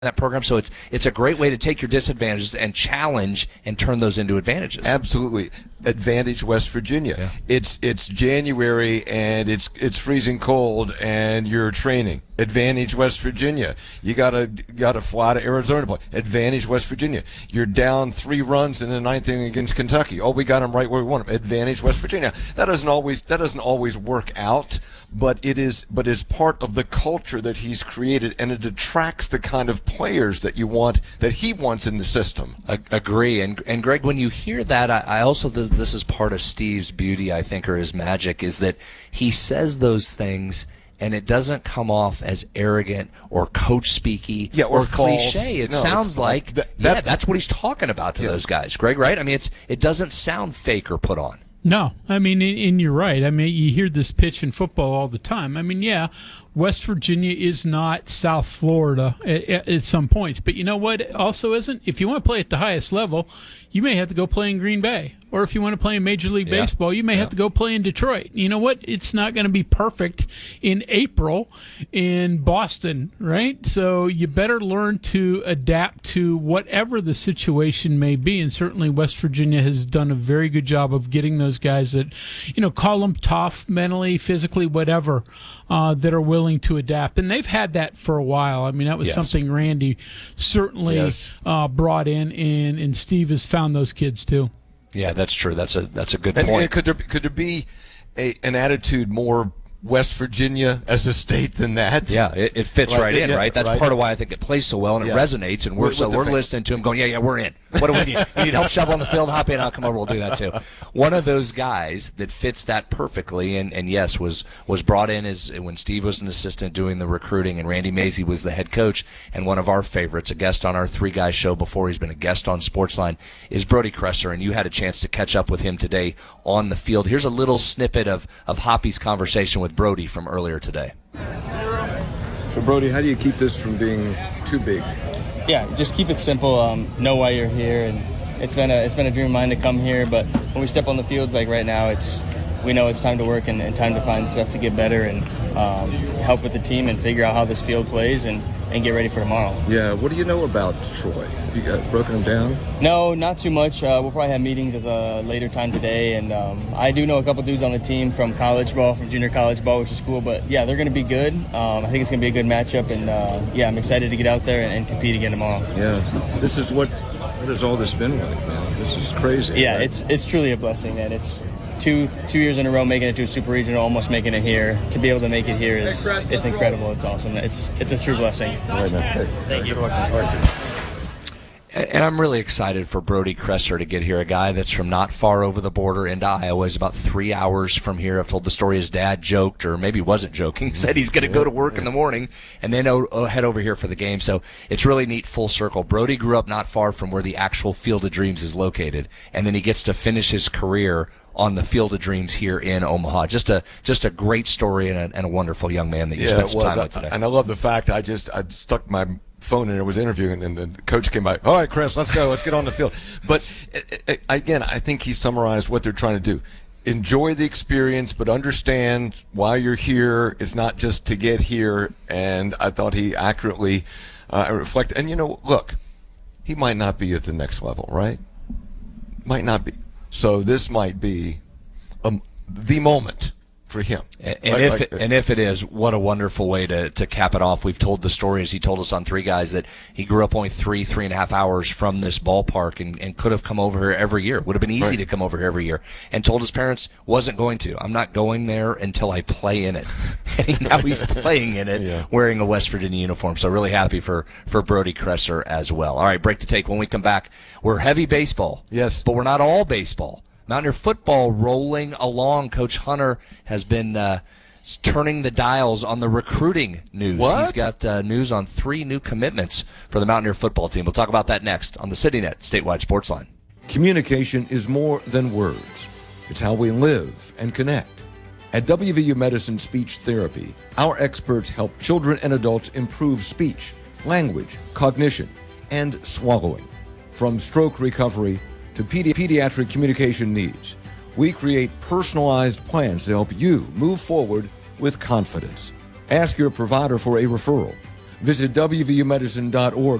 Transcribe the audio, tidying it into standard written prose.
that program. So it's a great way to take your disadvantages and challenge and turn those into advantages. Absolutely. Advantage West Virginia. Yeah. It's January and it's freezing cold and you're training. Advantage West Virginia. You gotta fly to Arizona to play. Advantage West Virginia. You're down 3 runs in the 9th inning against Kentucky. Oh, we got them right where we want them. Advantage West Virginia. That doesn't always work out, but is part of the culture that he's created, and it attracts the kind of players that he wants in the system. Agree. And Greg, when you hear that, I also this is part of Steve's beauty, I think, or his magic, is that he says those things and it doesn't come off as arrogant or coach speaky or cliche. It sounds like that's what he's talking about to those guys, Greg, right? I mean, it doesn't sound fake or put on. No, I mean, and you're right. I mean, you hear this pitch in football all the time. I mean, yeah, West Virginia is not South Florida at some points. But you know what it also isn't? If you want to play at the highest level, you may have to go play in Green Bay. Or if you want to play in Major League Baseball, you may have to go play in Detroit. You know what? It's not going to be perfect in April in Boston, right? So you better learn to adapt to whatever the situation may be. And certainly West Virginia has done a very good job of getting those guys that, call them tough, mentally, physically, whatever, that are willing to adapt. And they've had that for a while. I mean, that was something Randy certainly brought in, and Steve has found those kids too. Yeah, that's true. That's a good point. And could there be an attitude more West Virginia as a state than that? Yeah, it fits right in, right? That's part of why I think it plays so well and it resonates, and we're listening to him going, yeah, we're in. What do we need? You need help shovel on the field? Hop in, I'll come over, we'll do that too. One of those guys that fits that perfectly, and yes, was brought in as when Steve was an assistant doing the recruiting and Randy Mazey was the head coach, and one of our favorites, a guest on our Three Guys show before, he's been a guest on Sportsline, is Brody Kresser, and you had a chance to catch up with him today on the field. Here's a little snippet of Hoppy's conversation with Brody from earlier today. So Brody, how do you keep this from being too big? Yeah, just keep it simple. Know why you're here, and it's been a dream of mine to come here. But when we step on the fields like right now, we know it's time to work and time to find stuff to get better and help with the team and figure out how this field plays and get ready for tomorrow. Yeah, what do you know about Troy? Have you broken them down? No, not too much. We'll probably have meetings at a later time today, and I do know a couple dudes on the team from college ball, from junior college ball, which is cool. But yeah, they're going to be good. I think it's going to be a good matchup, and I'm excited to get out there and compete again tomorrow. Yeah, this is what has all this been like, man? This is crazy. Yeah, right? it's truly a blessing, man. It's two years in a row making it to a super regional, almost making it here. To be able to make it here it's incredible. It's awesome. It's a true blessing. All right, man. Thank you. And I'm really excited for Brody Kresser to get here, a guy that's from not far over the border into Iowa. He's about 3 hours from here. I've told the story his dad joked, or maybe wasn't joking. He said he's going to go to work in the morning and then head over here for the game. So it's really neat, full circle. Brody grew up not far from where the actual Field of Dreams is located, and then he gets to finish his career on the Field of Dreams here in Omaha. Just a great story and a wonderful young man that you spent some time with today. And I love the fact I stuck my phone in and was interviewing, and the coach came by. All right, Chris, let's go. Let's get on the field. But again, I think he summarized what they're trying to do. Enjoy the experience, but understand why you're here. It's not just to get here. And I thought he accurately reflected. And look, he might not be at the next level, right? Might not be. So this might be the moment for him. And if it is, what a wonderful way to cap it off. We've told the story, as he told us on Three Guys, that he grew up only 3.5 hours from this ballpark and could have come over here every year. Would have been easy to come over here every year. And told his parents wasn't going to. I'm not going there until I play in it. And now he's playing in it wearing a West Virginia uniform. So really happy for Brody Kresser as well. All right, break to take. When we come back, we're heavy baseball. Yes. But we're not all baseball. Mountaineer football rolling along. Coach Hunter has been turning the dials on the recruiting news. What? He's got news on 3 new commitments for the Mountaineer football team. We'll talk about that next on the CityNet Statewide Sportsline. Communication is more than words. It's how we live and connect. At WVU Medicine Speech Therapy, our experts help children and adults improve speech, language, cognition, and swallowing. From stroke recovery to pediatric communication needs, we create personalized plans to help you move forward with confidence. Ask your provider for a referral. Visit WVUmedicine.org